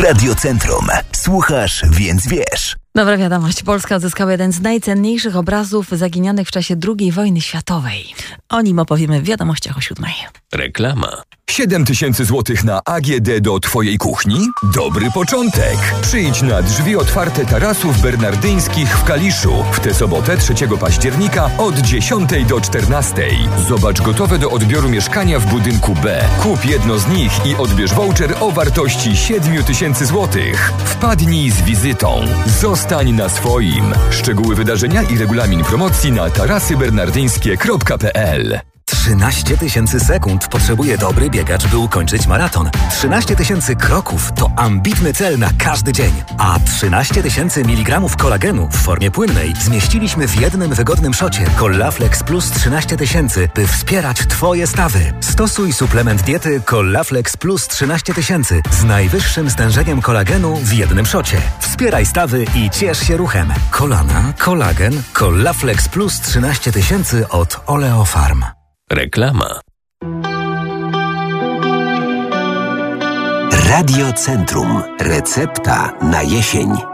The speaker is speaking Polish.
Radio Centrum. Słuchasz, więc wiesz. Dobra wiadomość. Polska odzyskała jeden z najcenniejszych obrazów zaginionych w czasie II wojny światowej. O nim opowiemy w wiadomościach o 7:00. Reklama. 7 000 złotych na AGD do Twojej kuchni? Dobry początek! Przyjdź na drzwi otwarte tarasów bernardyńskich w Kaliszu w tę sobotę 3 października od 10 do 14. Zobacz gotowe do odbioru mieszkania w budynku B. Kup jedno z nich i odbierz voucher o wartości 7 000 złotych. Wpadnij z wizytą. Zostań na swoim. Szczegóły wydarzenia i regulamin promocji na tarasybernardyńskie.pl. 13 000 sekund potrzebuje dobry biegacz, by ukończyć maraton. 13 000 kroków to ambitny cel na każdy dzień. A 13 000 mg kolagenu w formie płynnej zmieściliśmy w jednym wygodnym szocie. Collaflex Plus 13 000, by wspierać Twoje stawy. Stosuj suplement diety Collaflex Plus 13 000 z najwyższym stężeniem kolagenu w jednym szocie. Wspieraj stawy i ciesz się ruchem. Kolana, kolagen, Collaflex Plus 13 000 od Oleofarm. Reklama. Radio Centrum. Recepta na jesień.